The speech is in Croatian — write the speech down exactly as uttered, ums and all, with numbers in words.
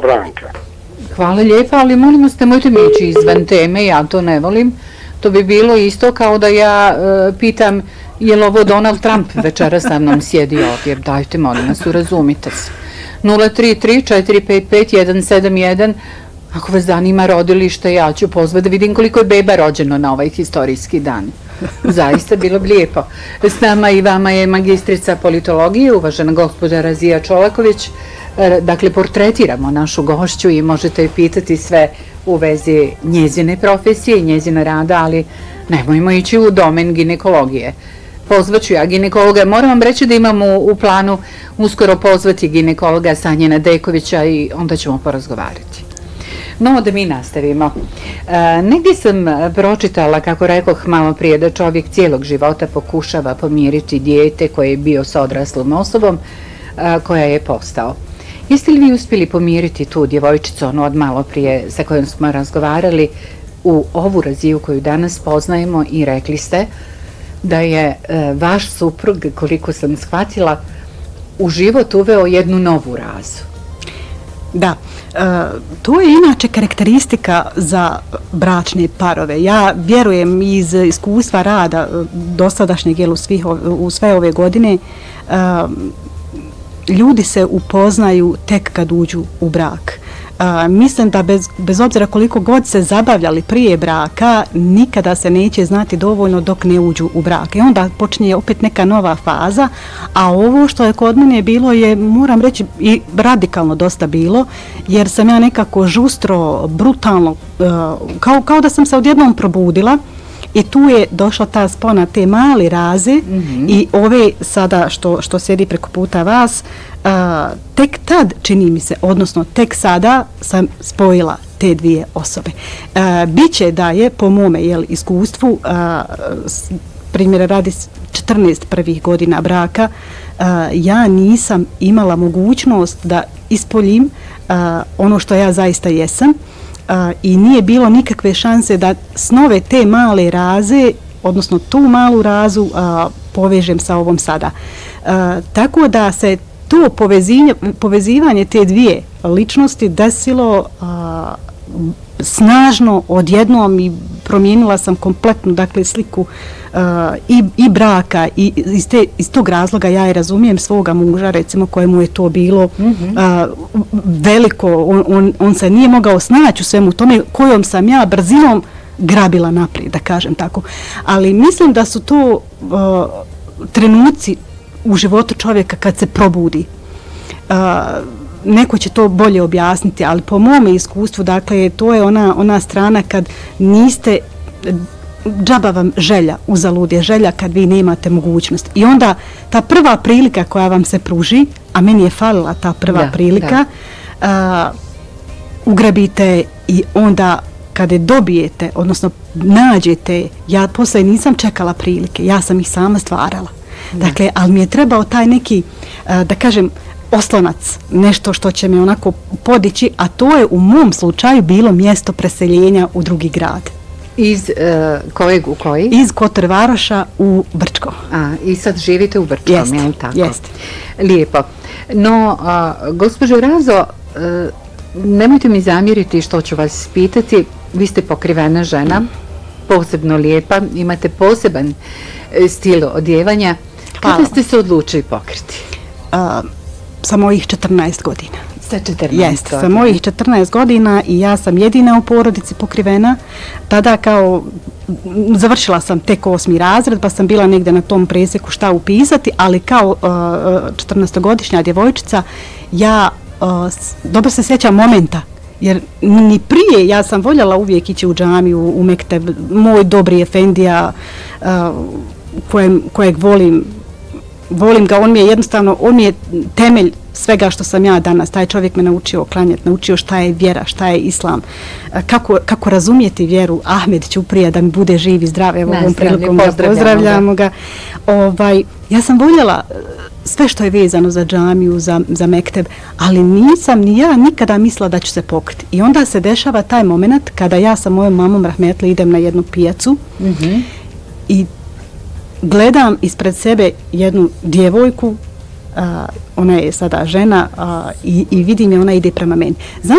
Franka. Hvala lijepa, ali molim vas, nemojte mi ići izvan teme, ja to ne volim. To bi bilo isto kao da ja e, pitam je li ovo Donald Trump večera sa mnom sjedi ovdje. Dajte, molim vas, urazumite se. nula tri tri četiri pet pet jedan sedam jedan. Ako vas zanima rodilište, ja ću pozvati da vidim koliko je beba rođeno na ovaj historijski dan. Zaista bilo bi lijepo. S nama i vama je magistrica politologije, uvažena gospođa Razija Čolaković. Dakle, portretiramo našu gošću i možete je pitati sve u vezi njezine profesije i njezina rada, ali nemojmo ići u domen ginekologije. Pozvaću ja ginekologa. Moram vam reći da imamo u planu uskoro pozvati ginekologa Sanjina Dekovića i onda ćemo porazgovarati. No, da mi nastavimo. E, negdje sam pročitala, kako rekoh malo prije, da čovjek cijelog života pokušava pomiriti dijete koje je bio s odraslom osobom a, koja je postao. Jeste li vi uspjeli pomiriti tu djevojčicu, onu od malo prije sa kojom smo razgovarali, u ovu Raziju koju danas poznajemo i rekli ste da je e, vaš suprug, koliko sam shvatila, u život uveo jednu novu Razu? Da, e, to je inače karakteristika za bračne parove. Ja vjerujem iz iskustva rada dosadašnjeg jel, u, svih, u sve ove godine, e, ljudi se upoznaju tek kad uđu u brak. Uh, mislim da bez, bez obzira koliko god se zabavljali prije braka, nikada se neće znati dovoljno dok ne uđu u brak. I onda počinje opet neka nova faza, a ovo što je kod mene bilo je, moram reći, i radikalno dosta bilo, jer sam ja nekako žustro, brutalno, uh, kao, kao da sam se odjednom probudila. I tu je došla ta spona te mali Raze mm-hmm. i ove sada što, što sjedi preko puta vas, uh, tek tad čini mi se, odnosno tek sada sam spojila te dvije osobe. Uh, biće da je po mome jel, iskustvu, uh, primjera radi četrnaest prvih godina braka, uh, ja nisam imala mogućnost da ispoljim uh, ono što ja zaista jesam. Uh, i nije bilo nikakve šanse da snove te male Raze, odnosno tu malu Razu, uh, povežem sa ovom sada. Uh, tako da se to povezivanje te dvije ličnosti desilo uh, snažno odjednom i promijenila sam kompletnu dakle, sliku uh, i, i braka i iz, te, iz tog razloga ja i razumijem svoga muža recimo kojemu je to bilo mm-hmm. uh, veliko, on, on, on se nije mogao snaći u svemu tome kojom sam ja brzinom grabila naprijed, da kažem tako. Ali mislim da su to uh, trenuci u životu čovjeka kad se probudi. Uh, neko će to bolje objasniti, ali po mome iskustvu, dakle, to je ona, ona strana kad niste, džaba vam želja, uzalud je želja kad vi nemate mogućnost. I onda ta prva prilika koja vam se pruži, a meni je falila ta prva da, prilika, da. Uh, ugrabite i onda kada dobijete, odnosno nađete, ja poslije nisam čekala prilike, ja sam ih sama stvarala. Da. Dakle, ali mi je trebao taj neki, uh, da kažem, oslonac, nešto što će me onako podići, a to je u mom slučaju bilo mjesto preseljenja u drugi grad. Iz uh, kojeg u koji? Iz Kotor Varoša u Brčko. A, i sad živite u Brčkom, jest, je li tako? Jeste. Lijepo. No, uh, gospođo Razo, uh, nemojte mi zamjeriti što ću vas pitati, vi ste pokrivena žena, posebno lijepa, imate poseban stil odjevanja. Kada ste se odlučili pokriti? Uh, sa mojih četrnaest godina. Sa četrnaest Jest, godina. sa mojih četrnaest godina i ja sam jedina u porodici pokrivena. Tada kao završila sam tek osmi razred, pa sam bila negdje na tom presjeku šta upisati, ali kao uh, četrnaestogodišnja djevojčica ja uh, dobro se sjećam momenta, jer ni prije ja sam voljela uvijek ići u džamiju, u mekteb, moj dobri efendija uh, kojem, kojeg volim, volim ga, on mi je jednostavno, on mi je temelj svega što sam ja danas. Taj čovjek me naučio klanjati, naučio šta je vjera, šta je islam, kako, kako razumijeti vjeru. Ahmed Ćuprija, da mi bude živ i zdrav, evo ovom prilikom da pozdravljamo ga. Ovaj, ja sam voljela sve što je vezano za džamiju, za, za mekteb, ali nisam ni ja nikada mislila da ću se pokriti. I onda se dešava taj moment kada ja sa mojom mamom Rahmetli idem na jednu pijacu mm-hmm. i gledam ispred sebe jednu djevojku, uh, ona je sada žena uh, i, i vidim je, ona ide prema meni. Znam